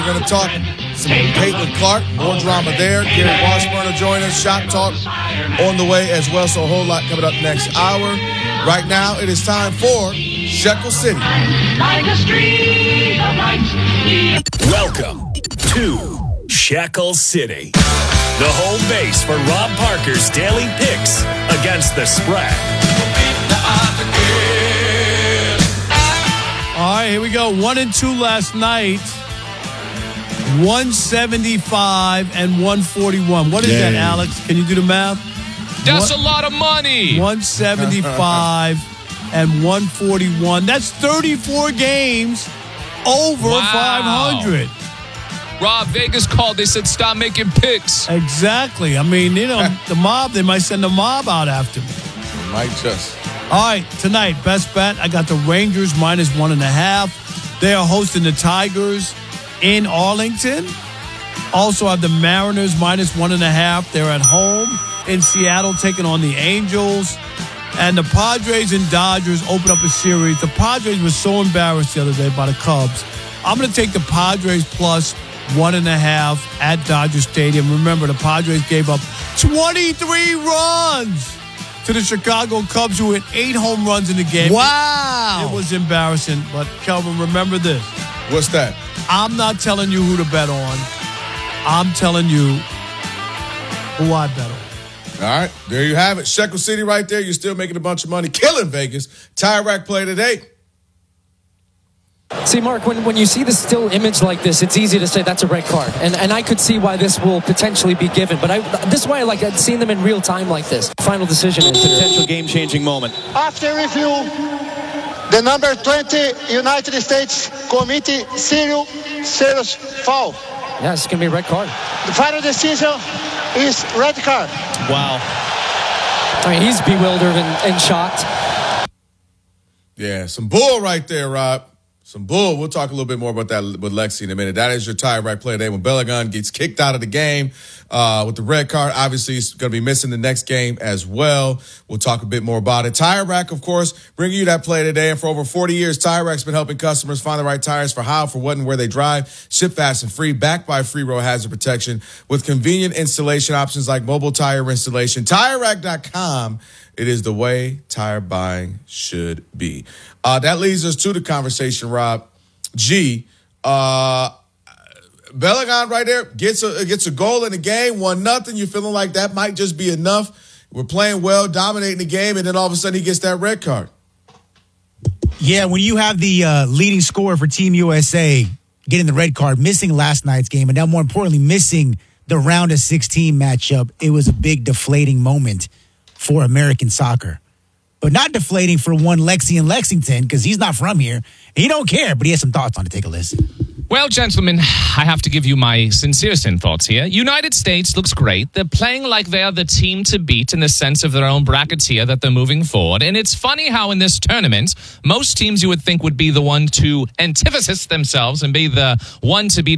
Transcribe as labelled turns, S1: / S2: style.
S1: We're going to talk some Caitlin Clark, more drama there. Gary Washburn will join us. Shot talk on the way as well. So a whole lot coming up next hour. Right now, it is time for Shekel City.
S2: Like a streak of light.
S3: Welcome to Shekel City, the home base for Rob Parker's daily picks against the spread.
S4: All right, here we go. 1-2 last night. 175 and 141. What is that, Alex? Can you do the math?
S5: That's a lot of money.
S4: 175 and 141. That's 34 games over 500.
S5: Rob, Vegas called. They said stop making picks.
S4: Exactly. I mean, the mob, they might send the mob out after me.
S1: Might just.
S4: All right, tonight, best bet. I got the Rangers minus 1.5. They are hosting the Tigers in Arlington. Also have the Mariners minus 1.5. They're at home in Seattle taking on the Angels. And the Padres and Dodgers open up a series. The Padres were so embarrassed the other day by the Cubs. I'm going to take the Padres plus 1.5 at Dodger Stadium. Remember, the Padres gave up 23 runs to the Chicago Cubs, who hit 8 home runs in the game.
S6: Wow.
S4: It was embarrassing. But, Kelvin, remember this.
S1: What's that?
S4: I'm not telling you who to bet on. I'm telling you who I bet on.
S1: All right, there you have it. Shekel City right there. You're still making a bunch of money. Killing Vegas. Tire Rack play today.
S6: See, Mark, when you see the still image like this, it's easy to say that's a red card. And I could see why this will potentially be given. But this is why I like seeing them in real time like this. Final decision is potential game-changing moment.
S7: After review, the number 20 United States Committee serious foul.
S6: Yeah, it's going to be a red card.
S7: The final decision is red card.
S4: Wow.
S6: I mean, he's bewildered and shocked.
S1: Yeah, some bull right there, Rob. Some bull. We'll talk a little bit more about that with Lexi in a minute. That is your Tire Rack play today. When Belagon gets kicked out of the game with the red card, obviously he's going to be missing the next game as well. We'll talk a bit more about it. Tire Rack, of course, bringing you that play today. And for over 40 years, Tire Rack's been helping customers find the right tires for how, for what, and where they drive. Ship fast and free, backed by free road hazard protection with convenient installation options like mobile tire installation. TireRack.com. It is the way tire buying should be. That leads us to the conversation, Rob. Belagon right there gets a goal in the game, 1-0. You're feeling like that might just be enough. We're playing well, dominating the game, and then all of a sudden he gets that red card.
S8: Yeah, when you have the leading scorer for Team USA getting the red card, missing last night's game, and now more importantly, missing the round of 16 matchup, it was a big deflating moment for American soccer. But not deflating for one Lexi in Lexington, because he's not from here. He don't care, but he has some thoughts on it. Take a listen.
S5: Well, gentlemen, I have to give you my sincere thoughts here. United States looks great. They're playing like they're the team to beat in the sense of their own bracketeer that they're moving forward. And it's funny how in this tournament, most teams you would think would be the one to antithesis themselves and be the one to beat